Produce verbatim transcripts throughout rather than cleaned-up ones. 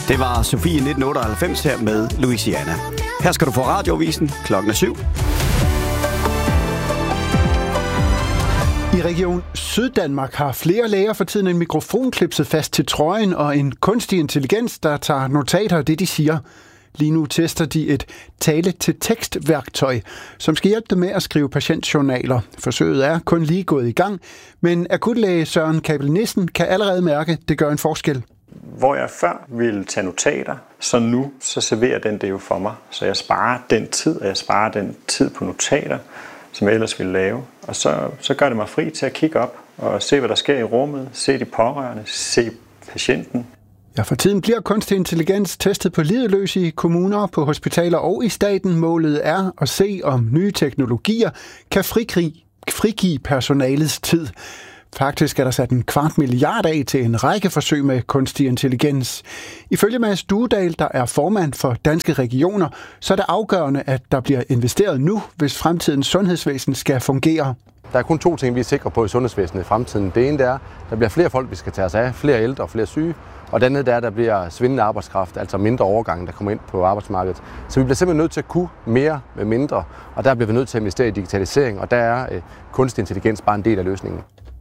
Det var Sofie nitten otteoghalvfems her med Louisiana. Her skal du få radiovisen klokken er syv. I Region Syddanmark har flere læger for tiden en mikrofon klipset fast til trøjen og en kunstig intelligens, der tager notater af det, de siger. Lige nu tester de et tale-til-tekst-værktøj, som skal hjælpe dem med at skrive patientjournaler. Forsøget er kun lige gået i gang, men akutlæge Søren Kabel Nissen kan allerede mærke, at det gør en forskel. Hvor jeg før ville tage notater, så nu så serverer den det jo for mig. Så jeg sparer den tid, og jeg sparer den tid på notater, som jeg ellers ville lave. Og så, så gør det mig fri til at kigge op og se, hvad der sker i rummet, se de pårørende, se patienten. Ja, for tiden bliver kunstig intelligens testet på livet løs i kommuner, på hospitaler og i staten. Målet er at se, om nye teknologier kan frigive, frigive personalets tid. Faktisk er der sat en kvart milliard af til en række forsøg med kunstig intelligens. Ifølge Mads Duedal, der er formand for Danske Regioner, så er det afgørende, at der bliver investeret nu, hvis fremtidens sundhedsvæsen skal fungere. Der er kun to ting, vi er sikre på i sundhedsvæsenet i fremtiden. Det ene er, at der bliver flere folk, vi skal tage os af, flere ældre og flere syge. Og det andet er, at der bliver svindende arbejdskraft, altså mindre overgang, der kommer ind på arbejdsmarkedet. Så vi bliver simpelthen nødt til at kunne mere med mindre, og der bliver vi nødt til at investere i digitalisering, og der er øh, kunstig intelligens bare en del af løsningen.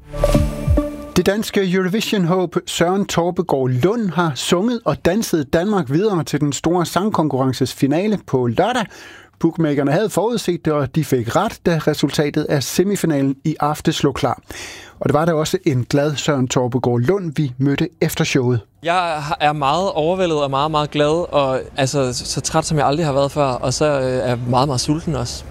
Det danske Eurovision-håb Søren Torpegaard Lund har sunget og danset Danmark videre til den store sangkonkurrences finale på lørdag. Bookmakerne havde forudset det, og de fik ret, da resultatet af semifinalen i aftes slog klar. Og det var da også en glad Søren Torpegaard Lund, vi mødte efter showet. Jeg er meget overvældet og meget, meget glad, og altså, så træt, som jeg aldrig har været før, og så er jeg meget, meget sulten også.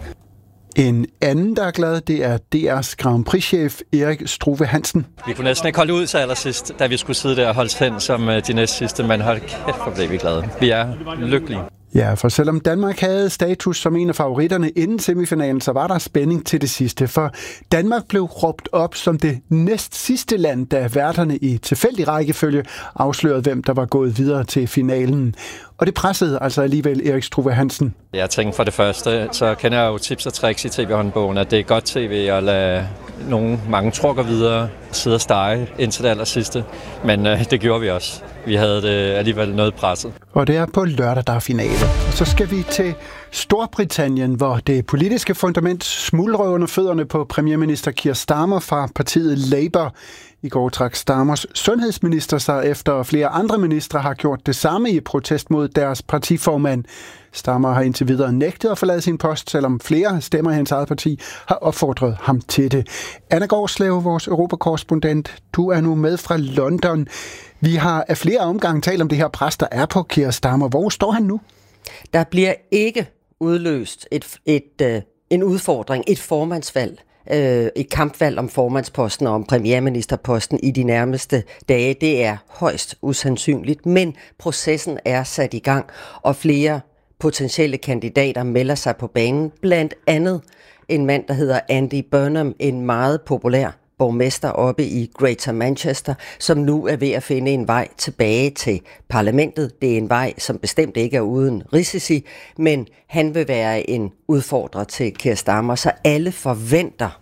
En anden, der er glad, det er D R's Grand Prix-chef Erik Struve Hansen. Vi kunne næsten ikke holde ud til allersidst, da vi skulle sidde der og holde hen som de næst sidste, men hold kæft, hvor blev vi glade. Vi er lykkelige. Ja, for selvom Danmark havde status som en af favoritterne inden semifinalen, så var der spænding til det sidste. For Danmark blev råbt op som det næst sidste land, da værterne i tilfældig rækkefølge afslørede, hvem der var gået videre til finalen. Og det pressede altså alligevel Erik Struve Hansen. Jeg tænker for det første, så kender jeg jo tips og tricks i T V-håndbogen, at det er godt tv at lade nogle mange trukker videre, sidde og stege indtil det aller sidste. Men øh, det gjorde vi også. Vi havde det alligevel noget presset. Og det er på lørdag, der er finale. Og så skal vi til Storbritannien, hvor det politiske fundament smuldrer under fødderne på premierminister Keir Starmer fra partiet Labour. I går trak Starmers sundhedsminister sig efter flere andre ministre har gjort det samme i protest mod deres partiformand. Starmer har indtil videre nægtet at forlade sin post, selvom flere stemmer i hans eget parti har opfordret ham til det. Anna Gårdslev, vores europakorrespondent, du er nu med fra London. Vi har af flere omgange talt om det her pres, der er på Keir Starmer. Hvor står han nu? Der bliver ikke udløst et, et, et, en udfordring, et formandsvalg. Et kampvalg om formandsposten og om premierministerposten i de nærmeste dage. Det er højst usandsynligt, men processen er sat i gang, og flere potentielle kandidater melder sig på banen. Blandt andet en mand, der hedder Andy Burnham, en meget populær borgmester oppe i Greater Manchester, som nu er ved at finde en vej tilbage til parlamentet. Det er en vej, som bestemt ikke er uden risici, men han vil være en udfordrer til Keir Starmer, så alle forventer,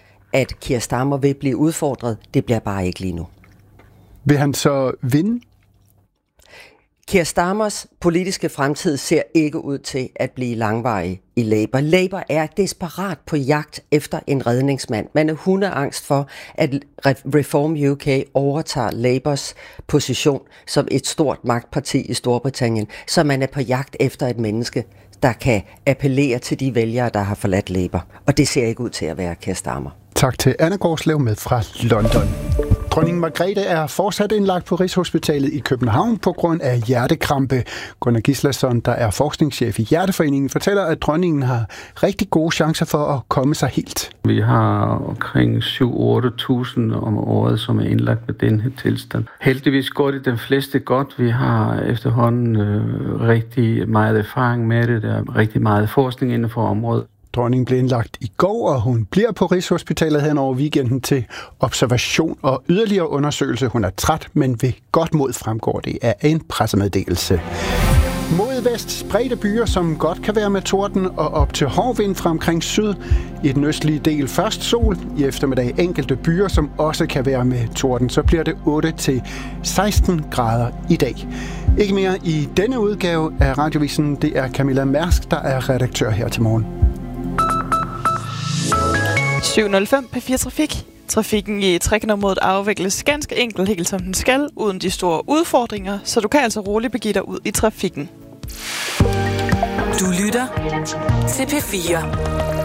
at Keir Starmer vil blive udfordret. Det bliver bare ikke lige nu. Vil han så vinde? Keir Starmers politiske fremtid ser ikke ud til at blive langvarig i Labour. Labour er desperat på jagt efter en redningsmand. Man er hundeangst for, at Reform U K overtager Labours position som et stort magtparti i Storbritannien, så man er på jagt efter et menneske, der kan appellere til de vælgere, der har forladt Labour. Og det ser ikke ud til at være Keir Starmer. Tak til Anna Gårdslev med fra London. Dronning Margrethe er fortsat indlagt på Rigshospitalet i København på grund af hjertekrampe. Gunnar Gislason, der er forskningschef i Hjerteforeningen, fortæller, at dronningen har rigtig gode chancer for at komme sig helt. Vi har omkring syv til otte tusind om året, som er indlagt med den her tilstand. Heldigvis går det de fleste godt. Vi har efterhånden øh, rigtig meget erfaring med det. Der er rigtig meget forskning inden for området. Dronningen blev indlagt i går, og hun bliver på Rigshospitalet hen over weekenden til observation og yderligere undersøgelse. Hun er træt, men ved godt mod fremgår det af en pressemeddelelse. Mod vest spredte byer, som godt kan være med torden og op til hård vind fra omkring syd. I den østlige del først sol, i eftermiddag enkelte byer, som også kan være med torden. Så bliver det otte til seksten grader i dag. Ikke mere i denne udgave af Radiovisen. Det er Camilla Mærsk, der er redaktør her til morgen. syv nul fem P fire Trafik. Trafikken i Trækkenområdet afvikles ganske enkelt helt som den skal, uden de store udfordringer, så du kan altså roligt begive dig ud i trafikken. Du lytter til P fire.